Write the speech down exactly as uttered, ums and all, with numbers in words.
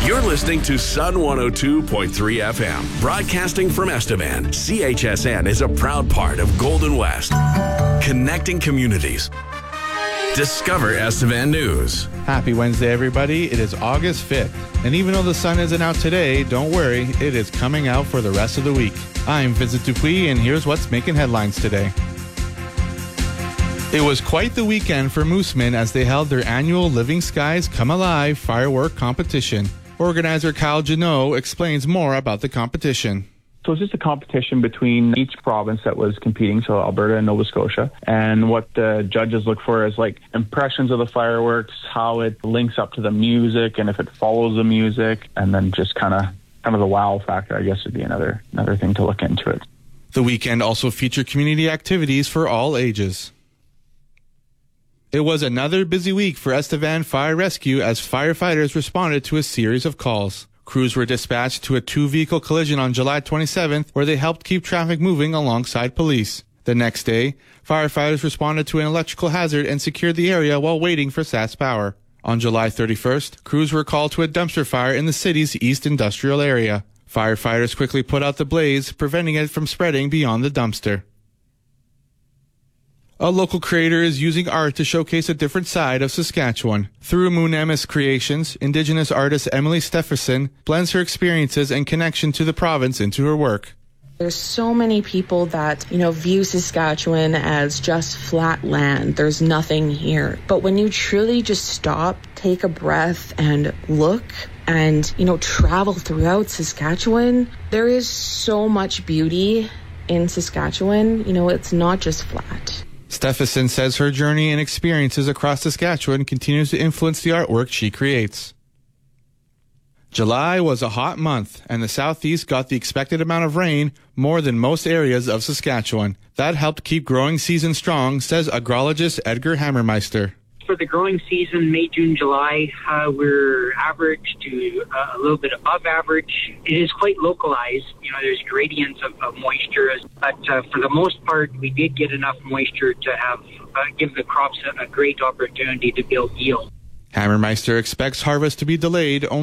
You're listening to Sun one oh two point three F M, broadcasting from Estevan. C H S N is a proud part of Golden West, connecting communities. Discover Estevan News. Happy Wednesday, everybody. It is August fifth. And even though the sun isn't out today, don't worry, it is coming out for the rest of the week. I'm Vincent Dupuis, and here's what's making headlines today. It was quite the weekend for Mooseman as they held their annual Living Skies Come Alive firework competition. Organizer Kyle Janot explains more about the competition. So it's just a competition between each province that was competing, so Alberta and Nova Scotia. And what the judges look for is like impressions of the fireworks, how it links up to the music, and if it follows the music, and then just kind of kind of the wow factor, I guess, would be another another thing to look into it. The weekend also featured community activities for all ages. It was another busy week for Estevan Fire Rescue as firefighters responded to a series of calls. Crews were dispatched to a two-vehicle collision on July twenty-seventh where they helped keep traffic moving alongside police. The next day, firefighters responded to an electrical hazard and secured the area while waiting for SaskPower. On July thirty-first, crews were called to a dumpster fire in the city's East Industrial area. Firefighters quickly put out the blaze, preventing it from spreading beyond the dumpster. A local creator is using art to showcase a different side of Saskatchewan. Through Moonemis Creations, Indigenous artist Emily Stephenson blends her experiences and connection to the province into her work. There's so many people that, you know, view Saskatchewan as just flat land. There's nothing here. But when you truly just stop, take a breath and look and, you know, travel throughout Saskatchewan, there is so much beauty in Saskatchewan. You know, it's not just flat. Stephenson says her journey and experiences across Saskatchewan continues to influence the artwork she creates. July was a hot month, and the southeast got the expected amount of rain, more than most areas of Saskatchewan. That helped keep growing season strong, says agrologist Edgar Hammermeister. For the growing season, May, June, July, uh, we're average to uh, a little bit above average. It is quite localized. You know, there's gradients of, of moisture, but uh, for the most part, we did get enough moisture to have uh, give the crops a, a great opportunity to build yield. Hammermeister expects harvest to be delayed only